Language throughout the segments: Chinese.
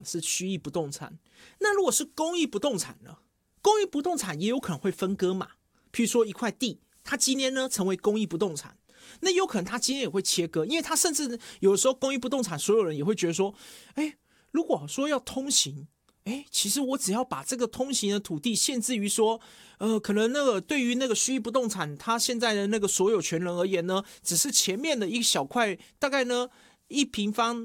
是区域不动产。那如果是公益不动产呢？公益不动产也有可能会分割嘛，譬如说一块地，它今天呢成为公益不动产，那有可能它今天也会切割，因为它甚至有的时候公益不动产所有人也会觉得说，如果说要通行，其实我只要把这个通行的土地限制于说，可能那个对于那个虚拟不动产，它现在的那个所有权人而言呢，只是前面的一小块，大概呢一平方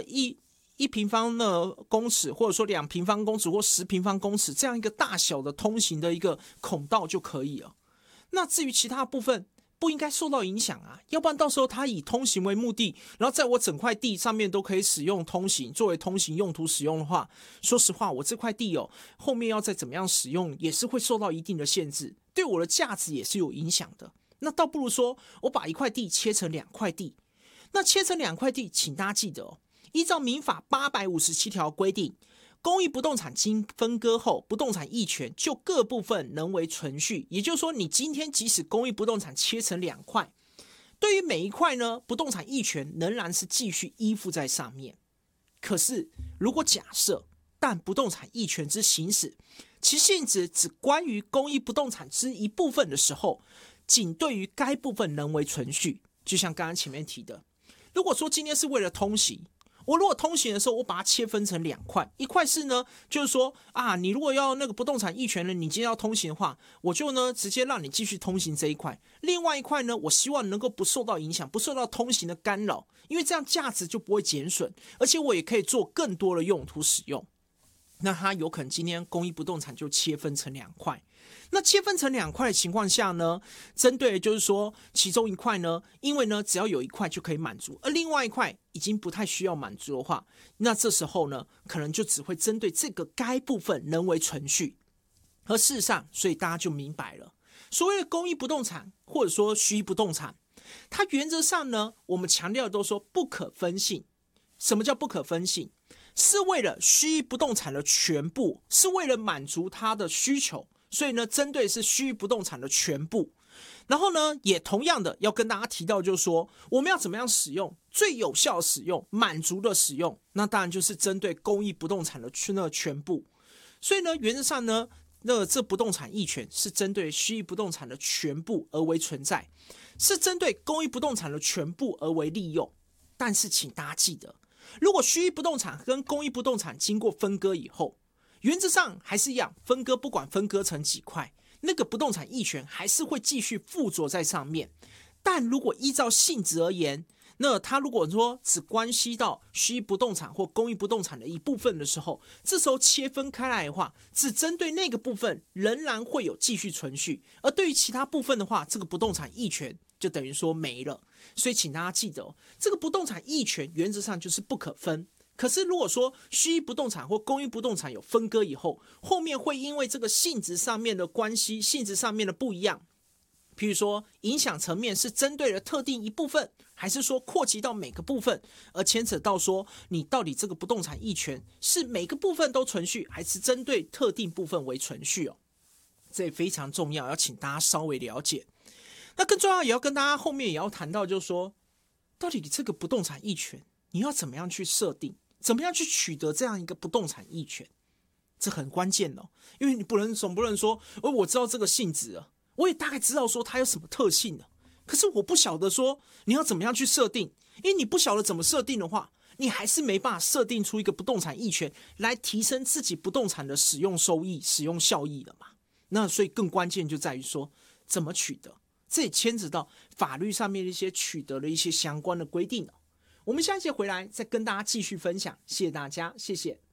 的公尺，或者说2平方公尺或10平方公尺这样一个大小的通行的一个孔道就可以了。那至于其他部分，不应该受到影响啊，要不然到时候它以通行为目的，然后在我整块地上面都可以使用通行作为通行用途使用的话，说实话，我这块地后面要再怎么样使用，也是会受到一定的限制，对我的价值也是有影响的。那倒不如说我把一块地切成2块地，那切成2块地，请大家记得依照民法857条规定，公益不动产经分割后，不动产役权就各部分能为存续。也就是说，你今天即使公益不动产切成2块，对于每一块呢，不动产役权仍然是继续依附在上面。可是，如果假设但不动产役权之行使，其性质只关于公益不动产之一部分的时候，仅对于该部分能为存续。就像刚刚前面提的，如果说今天是为了通行，我如果通行的时候，我把它切分成2块，一块是呢，就是说你如果要那个不动产役权人，你今天要通行的话，我就呢直接让你继续通行这一块。另外一块呢，我希望能够不受到影响，不受到通行的干扰，因为这样价值就不会减损，而且我也可以做更多的用途使用。那它有可能今天公益不动产就切分成2块。那切分成2块的情况下呢，针对的就是说其中一块呢，因为呢只要有一块就可以满足，而另外一块已经不太需要满足的话，那这时候呢可能就只会针对这个该部分能为存续。而事实上，所以大家就明白了，所谓的公益不动产或者说虚不动产，它原则上呢，我们强调的都说不可分性。什么叫不可分性？是为了虚不动产的全部，是为了满足它的需求，所以呢，针对是虚不动产的全部。然后呢，也同样的要跟大家提到，就是说我们要怎么样使用最有效的使用、满足的使用，那当然就是针对公益不动产的全部。所以呢，原则上呢，这不动产役权是针对虚不动产的全部而为存在，是针对公益不动产的全部而为利用。但是请大家记得，如果虚不动产跟公益不动产经过分割以后，原则上还是一样，分割不管分割成几块，那个不动产役权还是会继续附着在上面。但如果依照性质而言，那它如果说只关系到虚不动产或公益不动产的一部分的时候，这时候切分开来的话，只针对那个部分仍然会有继续存续，而对于其他部分的话，这个不动产役权就等于说没了。所以请大家记得这个不动产役权原则上就是不可分。可是如果说虚不动产或公益不动产有分割以后，后面会因为这个性质上面的关系，性质上面的不一样，譬如说影响层面是针对了特定一部分，还是说扩及到每个部分，而牵扯到说你到底这个不动产役权是每个部分都存续，还是针对特定部分为存续这也非常重要，要请大家稍微了解。那更重要也要跟大家后面也要谈到，就是说到底这个不动产役权你要怎么样去设定，怎么样去取得这样一个不动产役权，这很关键因为你总不能说我知道这个性质了，我也大概知道说它有什么特性了，可是我不晓得说你要怎么样去设定，因为你不晓得怎么设定的话，你还是没办法设定出一个不动产役权来提升自己不动产的使用收益、使用效益的嘛。那所以更关键就在于说怎么取得，这也牵扯到法律上面的一些取得的一些相关的规定我们下一节回来再跟大家继续分享，谢谢大家，谢谢。